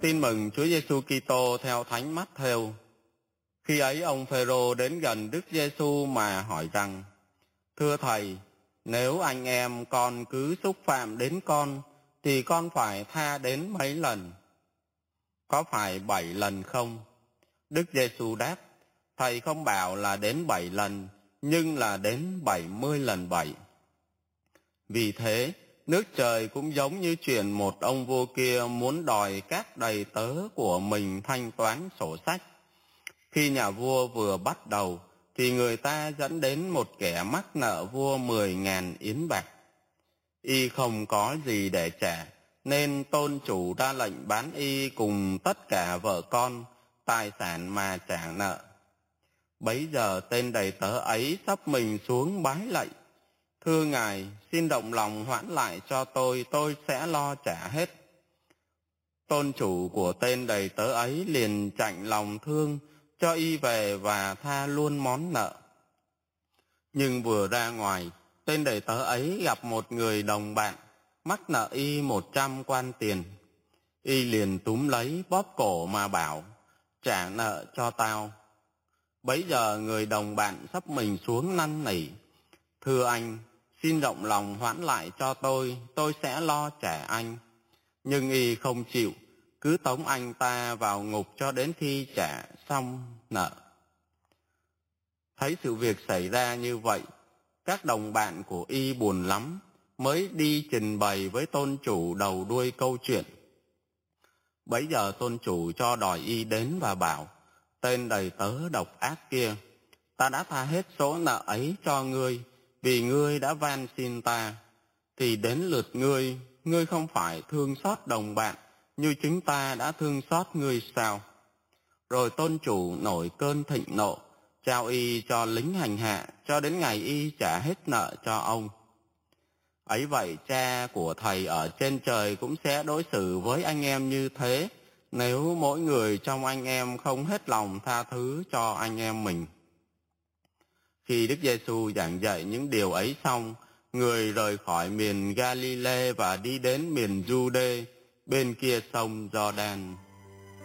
Tin mừng Chúa Giêsu Kitô theo Thánh Mát-thêu. Khi ấy ông Phêrô đến gần Đức Giêsu mà hỏi rằng: Thưa Thầy, nếu anh em con cứ xúc phạm đến con, thì con phải tha đến mấy lần? Có phải 7 lần không? Đức Giêsu đáp: Thầy không bảo là đến 7 lần, nhưng là đến 70 lần 7. Vì thế, nước trời cũng giống như chuyện một ông vua kia muốn đòi các đầy tớ của mình thanh toán sổ sách. Khi nhà vua vừa bắt đầu, thì người ta dẫn đến một kẻ mắc nợ vua 10.000 yến bạc. Y không có gì để trả, nên tôn chủ ra lệnh bán y cùng tất cả vợ con, tài sản mà trả nợ. Bấy giờ tên đầy tớ ấy xấp mình xuống bái lạy: Thưa Ngài, xin động lòng hoãn lại cho tôi sẽ lo trả hết. Tôn chủ của tên đầy tớ ấy liền chạnh lòng thương, cho y về và tha luôn món nợ. Nhưng vừa ra ngoài, tên đầy tớ ấy gặp một người đồng bạn, mắc nợ y 100 quan tiền. Y liền túm lấy bóp cổ mà bảo: Trả nợ cho tao. Bấy giờ người đồng bạn xấp mình xuống năn nỉ: Thưa anh, xin rộng lòng hoãn lại cho tôi sẽ lo trả anh. Nhưng y không chịu, cứ tống anh ta vào ngục cho đến khi trả xong nợ. Thấy sự việc xảy ra như vậy, các đồng bạn của y buồn lắm, mới đi trình bày với tôn chủ đầu đuôi câu chuyện. Bấy giờ tôn chủ cho đòi y đến và bảo: Tên đầy tớ độc ác kia, ta đã tha hết số nợ ấy cho ngươi, vì ngươi đã van xin ta. Thì đến lượt ngươi không phải thương xót đồng bạn như chúng ta đã thương xót ngươi sao? Rồi tôn chủ nổi cơn thịnh nộ, trao y cho lính hành hạ cho đến ngày y trả hết nợ cho ông. Ấy vậy cha của thầy ở trên trời cũng sẽ đối xử với anh em như thế, nếu mỗi người trong anh em không hết lòng tha thứ cho anh em mình. Khi Đức Giêsu giảng dạy những điều ấy xong, người rời khỏi miền Galile và đi đến miền Giu-đê bên kia sông Giođan.